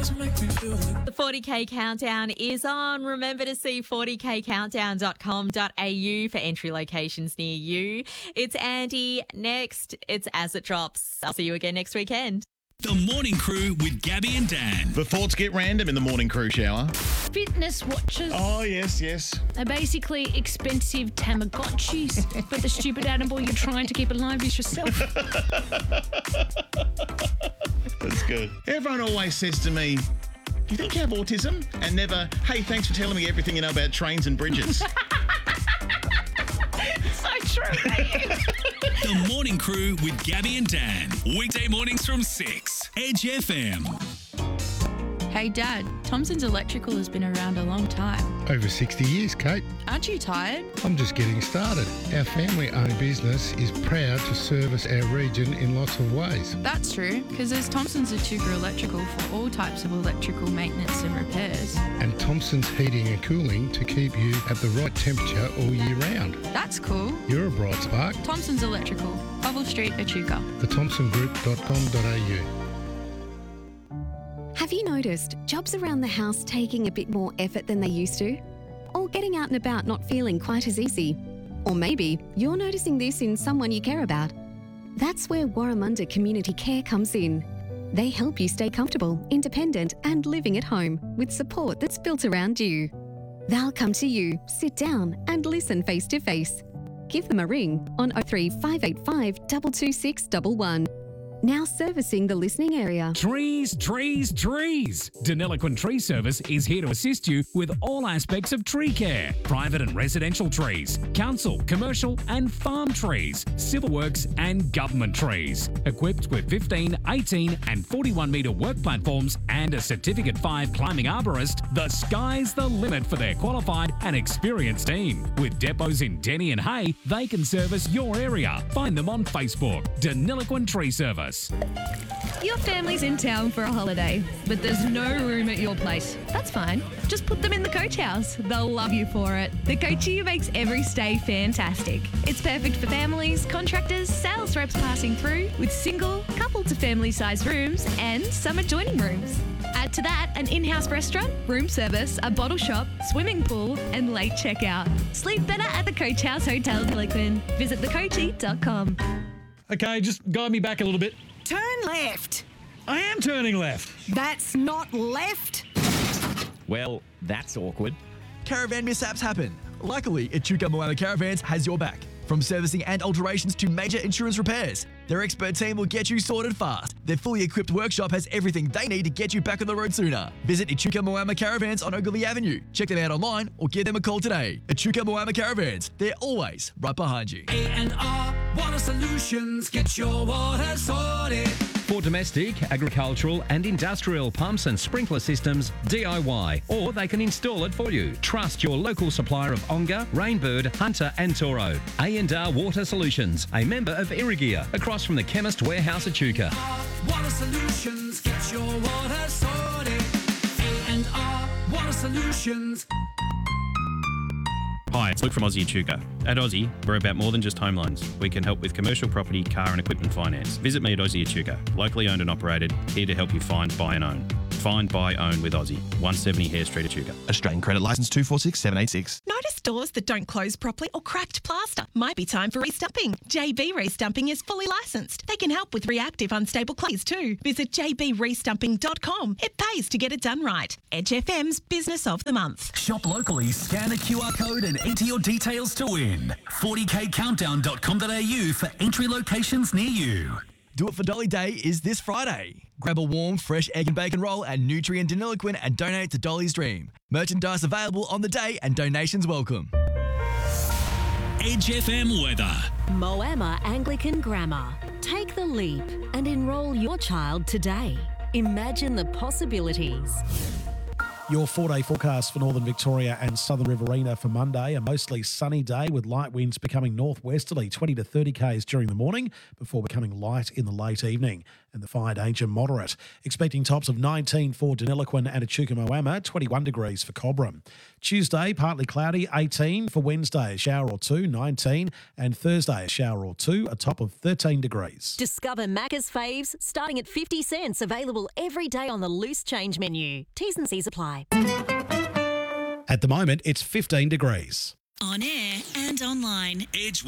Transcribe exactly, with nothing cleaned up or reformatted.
The forty K Countdown is on. Remember to see forty k countdown dot com dot a u for entry locations near you. It's Andy. Next, it's As It Drops. I'll see you again next weekend. The Morning Crew with Gabby and Dan. The thoughts get random in the Morning Crew shower. Fitness watches. Oh, yes, yes. They're basically expensive Tamagotchis, but the stupid animal you're trying to keep alive is yourself. That's good. Everyone always says to me, do you think you have autism? And never, hey, thanks for telling me everything you know about trains and bridges. So true, mate. The Morning Crew with Gabby and Dan. Weekday mornings from six. Edge F M. Hey Dad, Thompson's Electrical has been around a long time. Over sixty years, Kate. Aren't you tired? I'm just getting started. Our family-owned business is proud to service our region in lots of ways. That's true, because there's Thompson's Echuca Electrical for all types of electrical maintenance and repairs. And Thompson's Heating and Cooling to keep you at the right temperature all year round. That's cool. You're a bright spark. Thompson's Electrical, Bubble Street, Echuca. the thompson group dot com dot a u. Have you noticed jobs around the house taking a bit more effort than they used to? Or getting out and about not feeling quite as easy? Or maybe you're noticing this in someone you care about. That's where Warramunda Community Care comes in. They help you stay comfortable, independent and living at home with support that's built around you. They'll come to you, sit down and listen face to face. Give them a ring on oh three five eight five two two six one one. Now servicing the listening area. Trees, trees, trees. Deniliquin Tree Service is here to assist you with all aspects of tree care. Private and residential trees, council, commercial and farm trees, civil works and government trees. Equipped with fifteen, eighteen and forty-one metre work platforms and a Certificate five climbing arborist, the sky's the limit for their qualified and experienced team. With depots in Denny and Hay, they can service your area. Find them on Facebook. Deniliquin Tree Service. Your family's in town for a holiday, but there's no room at your place. That's fine. Just put them in the coach house. They'll love you for it. The Coachia makes every stay fantastic. It's perfect for families, contractors, sales reps passing through, with single, couple to family size rooms and some adjoining rooms. Add to that an in-house restaurant, room service, a bottle shop, swimming pool and late checkout. Sleep better at the Coach House Hotel Deniliquin. Visit the coachie dot com. Okay, just guide me back a little bit. Turn left. I am turning left. That's not left. Well, that's awkward. Caravan mishaps happen. Luckily, Echuca Moama Caravans has your back. From servicing and alterations to major insurance repairs, their expert team will get you sorted fast. Their fully equipped workshop has everything they need to get you back on the road sooner. Visit Echuca Moama Caravans on Ogley Avenue. Check them out online or give them a call today. Echuca Moama Caravans, they're always right behind you. A and R Water Solutions, get your water sorted. For domestic, agricultural and industrial pumps and sprinkler systems, D I Y, or they can install it for you. Trust your local supplier of Onga, Rainbird, Hunter and Toro. A and R Water Solutions, a member of Irrigear, across from the Chemist Warehouse at Echuca. Water Solutions, get your water sorted. A and R Water Solutions. Hi, it's Luke from Aussie Echuca. At Aussie, we're about more than just home loans. We can help with commercial property, car and equipment finance. Visit me at Aussie Echuca, locally owned and operated, here to help you find, buy and own. Find, buy, own with Aussie. one seventy Hare Street, Echuca. Australian Credit Licence two four six seven eight six. Notice doors that don't close properly or cracked plaster? Might be time for restumping. J B Restumping is fully licensed. They can help with reactive unstable clays too. Visit j b restumping dot com. It pays to get it done right. Edge F M's Business of the Month. Shop locally, scan a Q R code and enter your details to win. forty k countdown dot com dot a u for entry locations near you. Do It for Dolly Day is this Friday. Grab a warm, fresh egg and bacon roll and nutrient Deniliquin and donate to Dolly's Dream. Merchandise available on the day and donations welcome. Edge F M weather. Moama Anglican Grammar. Take the leap and enrol your child today. Imagine the possibilities. Your four-day forecast for Northern Victoria and Southern Riverina for Monday, a mostly sunny day with light winds becoming northwesterly, twenty to thirty k's during the morning before becoming light in the late evening. and the fire danger moderate. Expecting tops of nineteen for Deniliquin and Echuca Moama, twenty-one degrees for Cobram. Tuesday, partly cloudy, eighteen. For Wednesday, a shower or two, nineteen. And Thursday, a shower or two, a top of thirteen degrees. Discover Macca's faves starting at fifty cents, available every day on the loose change menu. T's and C's apply. At the moment, it's fifteen degrees. On air and online. Edge